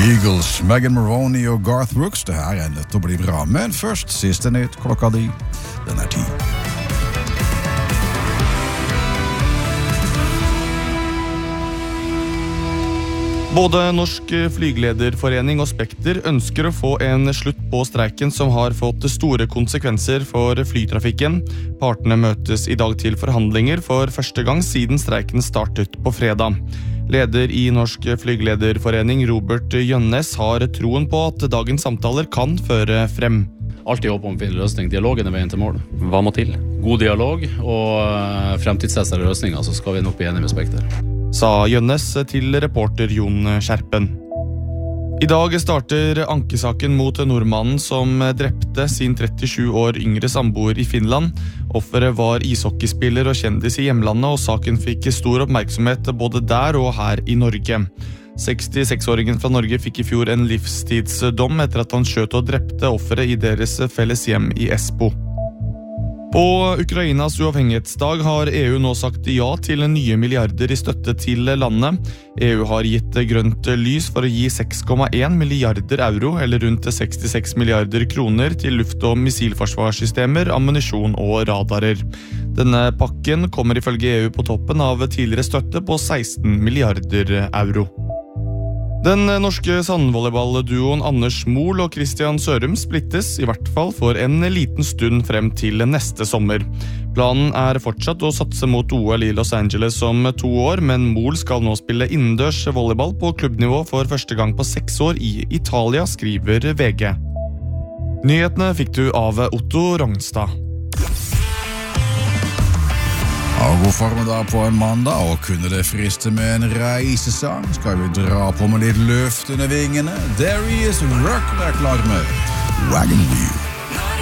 Eagles, Megan Maroney og Garth Brooks. Det her nødt til å bli bra. Men først, siste nytt, klokka di. Den 10. Både Norsk Flyglederforening og Spekter ønsker å få en slutt på streiken som har fått store konsekvenser for flytrafikken. Partene møtes i dag til forhandlinger for første gang siden streiken startet på fredag. Leder i Norsk Flyglederforening, Robert Jønnes, har troen på at dagens samtaler kan føre frem. Alltid håp om å finne løsning. Dialogen veien til mål. Hva må til? God dialog og fremtidsrettede løsninger, så skal vi nok bli enige med Spekter. Sa Jønnes til reporter Jon Skjerpen. I dag starter ankesaken mot nordmannen som drepte sin 37 år yngre samboer i Finland. Offeret var ishockeyspiller og kjendis i hjemlandet, og saken fikk stor oppmerksomhet både der og her i Norge. 66-åringen fra Norge fikk i fjor en livstidsdom etter at han skjøt og drepte offeret i deres felles hjem i Espoo. På Ukrainas uavhengighetsdag har EU nå sagt ja til nye milliarder i støtte til landet. EU har gitt grønt lys for å gi 6,1 milliarder euro, eller rundt 66 milliarder kroner, til luft- og missilforsvarssystemer, ammunisjon og radarer. Denne pakken kommer ifølge EU på toppen av tidligere støtte på 16 milliarder euro. Den norske sandvolleyballduoen Anders Mol og Christian Sørum splittes, i hvert fall for en liten stund frem til neste sommer. Planen er fortsatt å satse mot OL i Los Angeles om 2 år, men Mol skal nå spille innendørs volleyball på klubbnivå for første gang på 6 år i Italia, skriver VG. Nyhetene fikk du av Otto Rongstad. God formiddag på en mandag, og kunne det friste med en reisesang, skal vi dra på med litt løft under vingene. There is Rock, det er klar med Wagon Wheel.